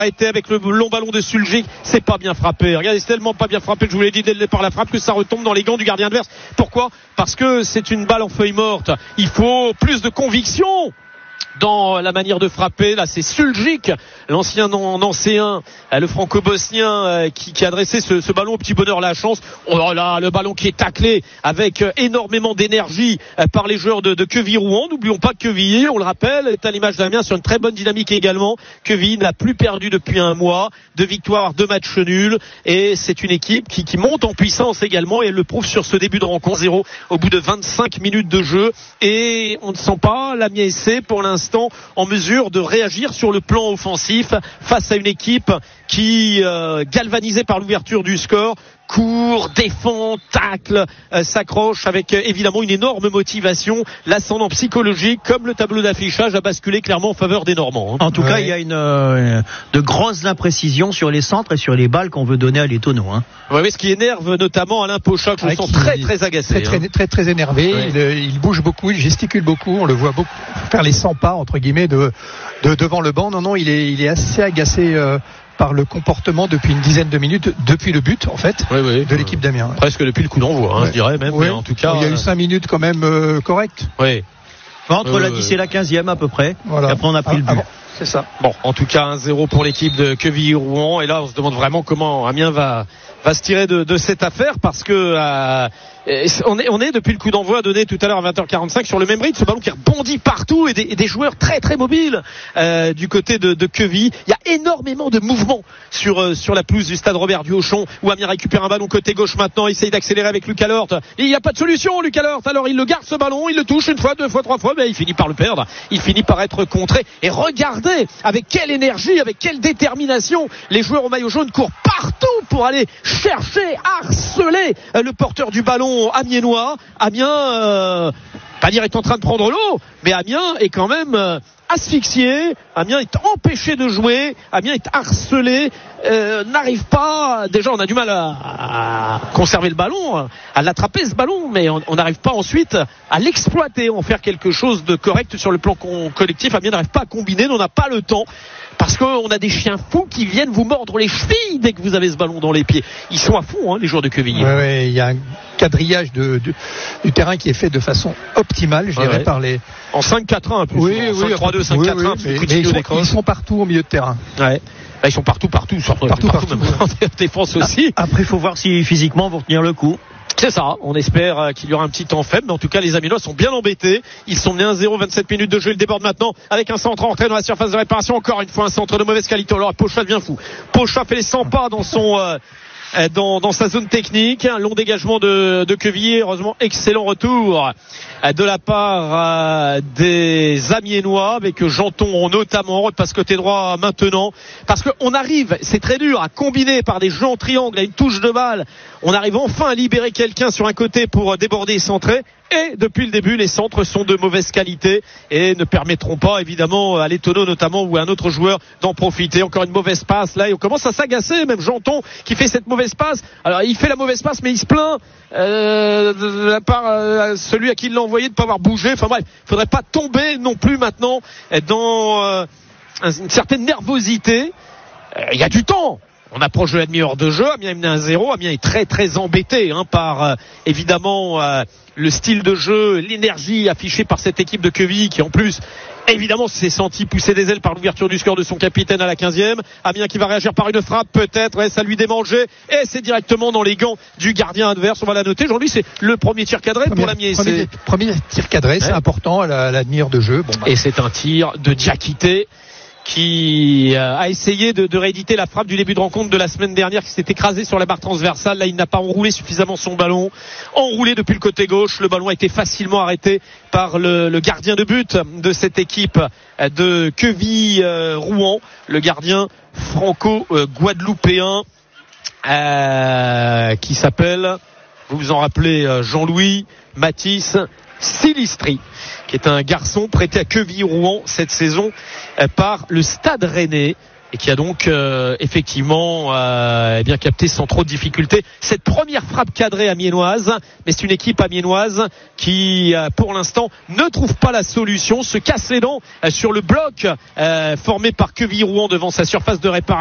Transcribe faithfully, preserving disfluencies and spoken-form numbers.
a été avec le long ballon de Suljic, c'est pas bien frappé. Regardez, c'est tellement pas bien frappé, je vous l'ai dit dès le départ la frappe, que ça retombe dans les gants du gardien adverse. Pourquoi ? Parce que c'est une balle en feuille morte. Il faut plus de conviction dans la manière de frapper. Là, c'est Suljic, l'ancien nancéen, le franco-bosnien, qui, qui a adressé ce, ce ballon au petit bonheur la chance. Oh là, le ballon qui est taclé avec énormément d'énergie par les joueurs de, de Quevilly-Rouen. N'oublions pas que Quevilly, on le rappelle, est à l'image d'Amiens sur une très bonne dynamique également. Quevilly n'a plus perdu depuis un mois, deux victoires, deux matchs nuls, et c'est une équipe qui, qui monte en puissance également, et elle le prouve sur ce début de rencontre. Zéro au bout de vingt-cinq minutes de jeu, et on ne sent pas l'Amiens S C pour l'instant en mesure de réagir sur le plan offensif face à une équipe qui, euh, galvanisée par l'ouverture du score, court, défend, tacle, euh, s'accroche avec euh, évidemment une énorme motivation. L'ascendant psychologique, comme le tableau d'affichage, a basculé clairement en faveur des Normands. Hein. En tout ouais. cas, il y a une euh, de grosses imprécisions sur les centres et sur les balles qu'on veut donner à les tonneaux. Hein. Oui, ce qui énerve notamment Alain Pochak, je le sens très très agacé. Très très, hein. très, très, très énervé, ouais. il, il bouge beaucoup, il gesticule beaucoup, on le voit beaucoup faire les cent pas entre guillemets de, de devant le banc. Non, non, il est, il est assez agacé euh, par le comportement depuis une dizaine de minutes, depuis le but en fait, oui, oui. de l'équipe d'Amiens. Presque depuis le coup d'envoi, hein, ouais. je dirais même. Oui. Mais en tout cas, il y a eu cinq minutes quand même euh, correctes. Oui. Entre euh, la dix et la quinzième à peu près. Voilà. Et après on a pris ah, le but. Ah bon. C'est ça. Bon, en tout cas un zéro pour l'équipe de Quevilly-Rouen, et là on se demande vraiment comment Amiens va va se tirer de, de cette affaire, parce que euh, on est on est depuis le coup d'envoi donné tout à l'heure à vingt heures quarante-cinq sur le même rythme, ce ballon qui rebondit partout, et des, et des joueurs très très mobiles euh, du côté de, de Quevilly. Il y a énormément de mouvements sur euh, sur la pelouse du stade Robert Duhauchon, où Amiens récupère un ballon côté gauche maintenant, il essaye d'accélérer avec Lucas Lort. Il n'y a pas de solution, Lucas Lort. Alors il le garde ce ballon, il le touche une fois, deux fois, trois fois, mais il finit par le perdre. Il finit par être contré. Et regardez avec quelle énergie, avec quelle détermination les joueurs au maillot jaune courent partout pour aller chercher, harceler le porteur du ballon amiénois. Amiens, euh, pas dire est en train de prendre l'eau, mais Amiens est quand même euh, asphyxié. Amiens est empêché de jouer. Amiens est harcelé. Euh, n'arrive pas. Déjà, on a du mal à, à conserver le ballon, à l'attraper ce ballon, mais on n'arrive pas ensuite à l'exploiter, en faire quelque chose de correct sur le plan collectif. Amiens n'arrive pas à combiner, on n'a pas le temps. Parce qu'on a des chiens fous qui viennent vous mordre les chevilles dès que vous avez ce ballon dans les pieds. Ils sont à fond, hein, les joueurs de Quevilly. Ouais, ouais, il y a un quadrillage de, de, du terrain qui est fait de façon optimale, je ouais, dirais, ouais. par les... En cinq quatre un, plus. Oui, souvent. oui, cinq trois deux, cinq quatre un, oui, oui, mais, mais ils, sont, ils sont partout au milieu de terrain. Ouais. Là, ils sont partout, partout, surtout partout, partout, partout, même en défense aussi. Après, il faut voir si physiquement vont tenir le coup. C'est ça, on espère qu'il y aura un petit temps faible, mais en tout cas les Amiénois sont bien embêtés. Ils sont menés un zéro, vingt-sept minutes de jeu, ils débordent maintenant avec un centre en retrait dans la surface de réparation. Encore une fois un centre de mauvaise qualité. Alors Pochak devient fou. Pochak fait les cent pas dans son euh, dans, dans sa zone technique. Un long dégagement de, de Quevilly. Heureusement, excellent retour de la part euh, des Amiénois, avec Janton notamment. On passe côté droit maintenant, parce qu'on arrive, c'est très dur, à combiner par des jeux en triangle, à une touche de balle. On arrive enfin à libérer quelqu'un sur un côté pour déborder et centrer. Et depuis le début, les centres sont de mauvaise qualité et ne permettront pas, évidemment, à l'Etono notamment ou à un autre joueur d'en profiter. Encore une mauvaise passe là, et on commence à s'agacer. Même Janton qui fait cette mauvaise passe. Alors il fait la mauvaise passe, mais il se plaint euh, de la part euh, celui à qui il l'a envoyé de ne pas avoir bougé. Enfin bref, il faudrait pas tomber non plus maintenant dans euh, une certaine nervosité. Il euh, y a du temps. On approche de la demi-heure de jeu. Amiens est mené à zéro. Amiens est très très embêté hein, par euh, évidemment euh, le style de jeu, l'énergie affichée par cette équipe de Quevilly, qui en plus évidemment s'est senti pousser des ailes par l'ouverture du score de son capitaine à la quinzième. Amiens qui va réagir par une frappe peut-être, ouais, ça lui démangeait, et c'est directement dans les gants du gardien adverse. On va la noter. Aujourd'hui c'est le premier tir cadré premier, pour l'Amiens. Premier, premier tir cadré, ouais. C'est important à la, à la demi-heure de jeu. Bon, bah. Et c'est un tir de Diakité, qui a essayé de, de rééditer la frappe du début de rencontre de la semaine dernière, qui s'est écrasé sur la barre transversale. Là, il n'a pas enroulé suffisamment son ballon. Enroulé depuis le côté gauche. Le ballon a été facilement arrêté par le, le gardien de but de cette équipe de Quevilly-Rouen, le gardien franco-guadeloupéen, euh, qui s'appelle, vous vous en rappelez, Jean-Louis Mathis Silistri, qui est un garçon prêté à Quevilly-Rouen cette saison par le Stade Rennais. et qui a donc euh, effectivement euh, eh bien capté sans trop de difficulté cette première frappe cadrée amiénoise. Mais c'est une équipe amiénoise qui euh, pour l'instant ne trouve pas la solution, se casse les dents euh, sur le bloc euh, formé par Queville-Rouen devant sa surface de réparation.